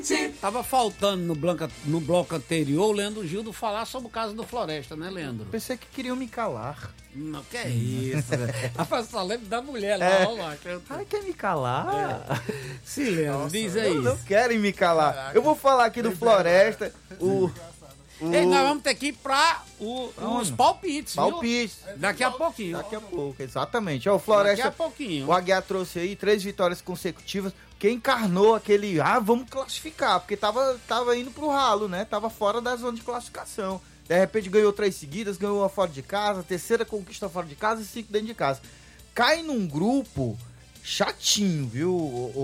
Tava faltando no bloco anterior o Leandro Gildo falar sobre o caso do Floresta, né, Leandro? Pensei que queriam me calar. Não, que é isso, velho. Rapaz, só lembro da mulher lá, ó, macho. Ai, quer me calar? Sim, Leandro, diz aí. Não querem me calar. Caraca. Eu vou falar aqui do Floresta. Ei, nós vamos ter que ir para os palpites, Palpites. Viu? Daqui a pouquinho. Daqui a pouco, exatamente. Ó, o Floresta, daqui a pouquinho. O Aguiar trouxe aí 3 vitórias consecutivas, que encarnou aquele, vamos classificar, porque tava indo pro ralo, né? Tava fora da zona de classificação. De repente ganhou 3 seguidas, ganhou uma fora de casa, terceira conquista fora de casa e 5 dentro de casa. Cai num grupo chatinho, viu?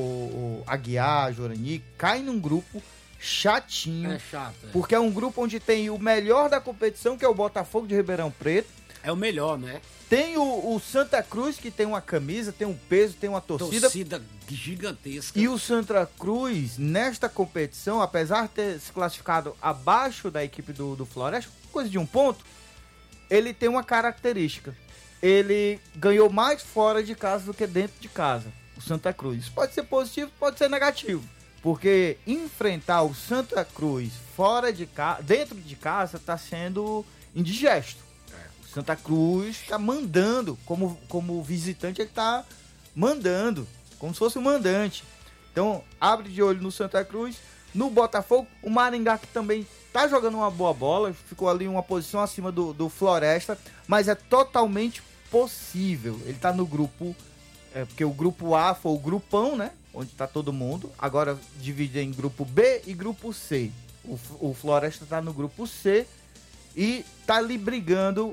O Aguiar, Jorani, cai num grupo chatinho. É chato. É. Porque é um grupo onde tem o melhor da competição, que é o Botafogo de Ribeirão Preto. É o melhor, né? Tem o Santa Cruz, que tem uma camisa, tem um peso, tem uma torcida. Torcida gigantesca. E o Santa Cruz, nesta competição, apesar de ter se classificado abaixo da equipe do Floresta, coisa de 1 ponto, ele tem uma característica. Ele ganhou mais fora de casa do que dentro de casa, o Santa Cruz. Isso pode ser positivo, pode ser negativo. Porque enfrentar o Santa Cruz fora de casa, dentro de casa, está sendo indigesto. O Santa Cruz está mandando, como visitante, ele está mandando, como se fosse o mandante. Então, abre de olho no Santa Cruz. No Botafogo, o Maringá, que também está jogando uma boa bola, ficou ali uma posição acima do Floresta, mas é totalmente possível. Ele está no grupo, porque o grupo A foi o grupão, né? Onde está todo mundo. Agora divide em grupo B e grupo C. O Floresta está no grupo C e está ali brigando.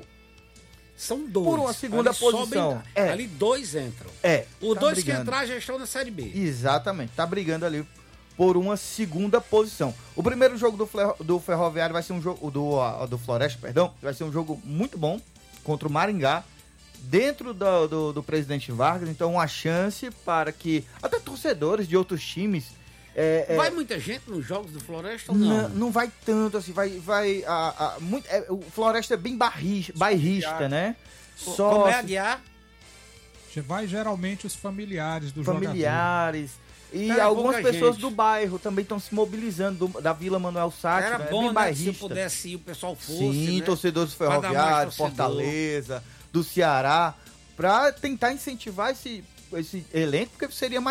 São 2. Por uma segunda ali posição. Ali 2 entram. Os 2 que entrar já estão na Série B. Exatamente. Tá brigando ali por uma segunda posição. O primeiro jogo do Ferroviário vai ser um jogo... Do Floresta, perdão. Vai ser um jogo muito bom contra o Maringá. Dentro do Presidente Vargas. Então, uma chance para que até torcedores de outros times... Vai muita gente nos jogos do Floresta ou não? Não vai tanto, assim, o Floresta é bem bairrista, né? Como é Aguiar? Vai geralmente os familiares do jogador. Familiares. E algumas pessoas do bairro também estão se mobilizando, da Vila Manuel Sátira. Era bom, né, se pudesse ir, o pessoal fosse, sim, né? Torcedores do Ferroviário, Fortaleza, do Ceará, para tentar incentivar esse elenco, porque seria mais